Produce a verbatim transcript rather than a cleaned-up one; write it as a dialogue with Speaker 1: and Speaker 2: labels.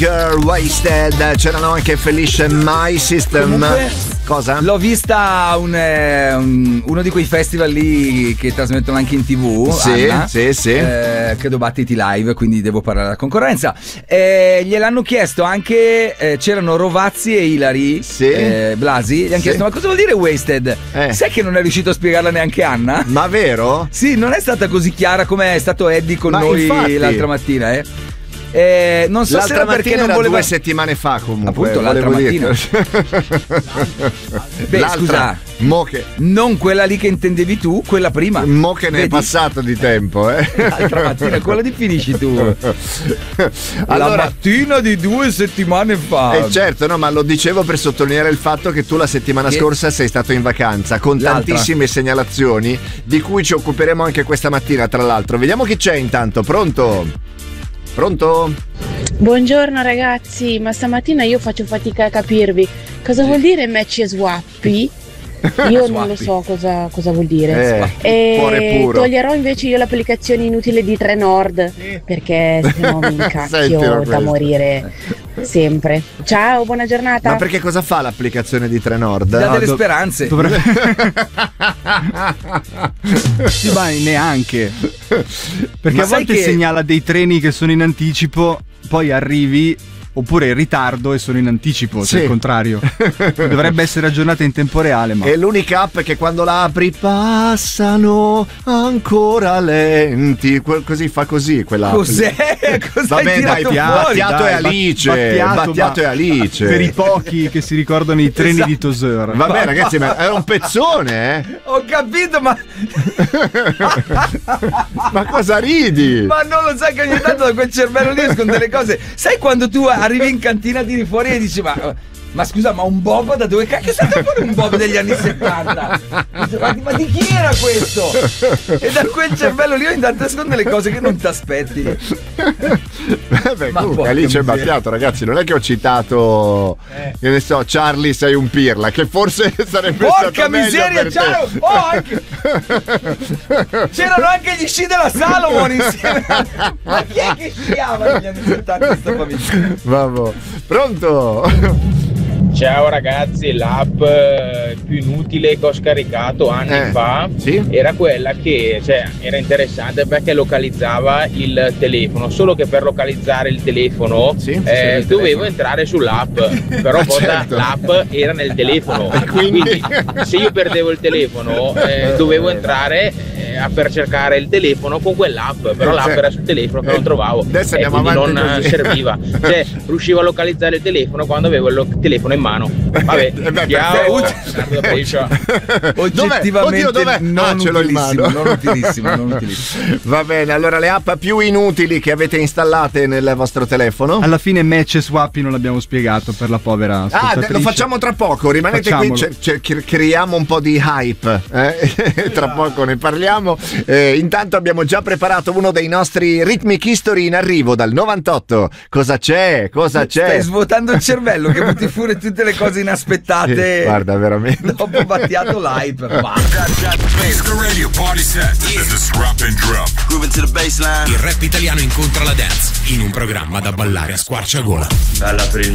Speaker 1: Girl Wasted, c'erano anche Felicia e My System.
Speaker 2: Comunque,
Speaker 1: cosa?
Speaker 2: L'ho vista a un, eh, un, uno di quei festival lì che trasmettono anche in tv.
Speaker 1: Sì,
Speaker 2: Anna,
Speaker 1: sì, sì.
Speaker 2: Eh, credo Battiti Live, quindi devo parlare alla concorrenza. Eh, gliel'hanno chiesto anche, eh, c'erano Rovazzi e Ilari,
Speaker 1: sì.
Speaker 2: eh, Blasi, gli hanno
Speaker 1: sì.
Speaker 2: chiesto: ma cosa vuol dire wasted?
Speaker 1: Eh.
Speaker 2: Sai che non è riuscito a spiegarla neanche Anna?
Speaker 1: Ma vero?
Speaker 2: Sì, non è stata così chiara come è stato Eddie con
Speaker 1: Ma
Speaker 2: noi
Speaker 1: infatti.
Speaker 2: l'altra mattina, eh. Eh, non so
Speaker 1: l'altra
Speaker 2: se era perché non
Speaker 1: era
Speaker 2: voleva
Speaker 1: due settimane fa comunque.
Speaker 2: Appunto, l'altra
Speaker 1: volevo
Speaker 2: mattina. Beh,
Speaker 1: l'altra,
Speaker 2: scusa,
Speaker 1: mo che,
Speaker 2: non quella lì che intendevi tu, quella prima.
Speaker 1: mo che ne
Speaker 2: Vedi?
Speaker 1: è passato di tempo, eh.
Speaker 2: L'altra mattina, quella di finisci tu.
Speaker 1: Allora,
Speaker 2: la mattina di due settimane fa.
Speaker 1: Eh certo, no, ma lo dicevo per sottolineare il fatto che tu la settimana
Speaker 2: Che?
Speaker 1: scorsa sei stato in vacanza con
Speaker 2: L'altra.
Speaker 1: tantissime segnalazioni di cui ci occuperemo anche questa mattina, tra l'altro. Vediamo chi c'è intanto. Pronto? Pronto?
Speaker 3: Buongiorno ragazzi, ma stamattina io faccio fatica a capirvi. Cosa vuol dire match e swappy? Io non lo so cosa, cosa vuol dire.
Speaker 1: Eh, cuore
Speaker 3: E
Speaker 1: puro.
Speaker 3: toglierò invece io l'applicazione inutile di Trenord, perché sennò mi
Speaker 1: Sentilo
Speaker 3: incacchio da
Speaker 1: questo.
Speaker 3: morire sempre. Ciao, buona giornata.
Speaker 1: Ma perché cosa fa l'applicazione di Trenord?
Speaker 2: Dà
Speaker 1: Ah,
Speaker 2: delle
Speaker 1: do-
Speaker 2: speranze.
Speaker 4: Dovrebbe... sì, ma neanche. Perché
Speaker 2: Ma
Speaker 4: a
Speaker 2: sai
Speaker 4: volte
Speaker 2: che-
Speaker 4: segnala dei treni che sono in anticipo, poi arrivi oppure in ritardo e sono in anticipo,
Speaker 1: Sì.
Speaker 4: cioè il contrario. Dovrebbe essere aggiornata in tempo reale, ma
Speaker 1: È l'unica app che quando la apri passano ancora lenti. Que- così fa così quella app.
Speaker 2: Cos'è? Cosa hai
Speaker 1: Vabbè, dai,
Speaker 2: tirato fuori?
Speaker 1: Battiato
Speaker 4: dai,
Speaker 1: e Alice.
Speaker 4: Battiato,
Speaker 1: Battiato
Speaker 4: ma-
Speaker 1: e Alice.
Speaker 4: per i pochi che si ricordano i treni
Speaker 2: Esatto.
Speaker 4: di Tozeur.
Speaker 1: Vabbè, ragazzi, ma era un pezzone, eh?
Speaker 2: Ho capito, ma
Speaker 1: Ma cosa ridi?
Speaker 2: Ma non lo sai che ogni tanto da quel cervello lì escono delle cose. Sai quando tu arrivi in cantina, tiri fuori e dici: Ma, ma scusa, ma un Bob da dove cacchio sei fuori un Bob degli anni settanta? Dici, Ma, ma di chi era questo? E da quel cervello lì ogni tanto escono delle cose che non ti aspetti.
Speaker 1: Vabbè,
Speaker 2: Ma
Speaker 1: comunque
Speaker 2: porca
Speaker 1: Alice è
Speaker 2: miseria.
Speaker 1: Battiato, ragazzi. Non è che ho citato,
Speaker 2: Eh.
Speaker 1: che ne so, Charlie sei un pirla, che forse sarebbe
Speaker 2: Porca
Speaker 1: stato meglio
Speaker 2: miseria,
Speaker 1: per
Speaker 2: ciao!
Speaker 1: te.
Speaker 2: Oh, anche... C'erano anche gli sci della Salomon insieme. Ma chi è che sciava negli anni settanta in sta famiglia?
Speaker 1: Vabbè. Pronto?
Speaker 5: Ciao ragazzi, l'app eh, più inutile che ho scaricato anni
Speaker 1: Eh,
Speaker 5: fa
Speaker 1: sì?
Speaker 5: era quella che, cioè, era interessante perché localizzava il telefono, solo che per localizzare il telefono
Speaker 1: Sì,
Speaker 5: eh,
Speaker 1: sì, il
Speaker 5: dovevo
Speaker 1: telefono.
Speaker 5: entrare sull'app, però poi
Speaker 1: Certo.
Speaker 5: l'app era nel telefono,
Speaker 1: quindi?
Speaker 5: quindi se io perdevo il telefono eh, dovevo entrare eh, a per cercare il telefono con quell'app, però l'app
Speaker 1: Cioè,
Speaker 5: era sul telefono che
Speaker 1: eh,
Speaker 5: non trovavo
Speaker 1: adesso
Speaker 5: e
Speaker 1: andiamo
Speaker 5: quindi
Speaker 1: avanti
Speaker 5: non
Speaker 1: così.
Speaker 5: eh, serviva, cioè riuscivo a localizzare il telefono quando avevo il lo- telefono in mano. Vabbè,
Speaker 1: Eh beh,
Speaker 5: ciao,
Speaker 1: perfetto.
Speaker 5: Nardo da Brescia.
Speaker 2: Oggettivamente
Speaker 1: Oddio, dov'è?
Speaker 2: non
Speaker 1: Ah, ce l'ho in
Speaker 2: utilissimo,
Speaker 1: mano.
Speaker 2: non utilissimo, non utilissimo.
Speaker 1: Va bene, allora le app più inutili che avete installate nel vostro telefono?
Speaker 4: Alla fine match e swappy non l'abbiamo spiegato per la povera
Speaker 1: Ah,
Speaker 4: ascoltatrice.
Speaker 1: lo facciamo tra poco, rimanete
Speaker 4: Facciamolo.
Speaker 1: qui, c'è- c'è- creiamo un po' di hype, eh? Tra poco ne parliamo. Eh, intanto abbiamo già preparato uno dei nostri Rhythmic History in arrivo dal novantotto. Cosa c'è? Cosa c'è?
Speaker 2: Stai svuotando il cervello che butti fuori tutte le cose inaspettate.
Speaker 1: Eh, guarda, veramente.
Speaker 2: Dopo Battiato live. Va.
Speaker 6: It's the radio party set. This is Drop and Drop.
Speaker 7: Moving to the baseline.
Speaker 6: Il rap italiano incontra la dance in un programma da ballare a squarciagola.
Speaker 8: Bella per il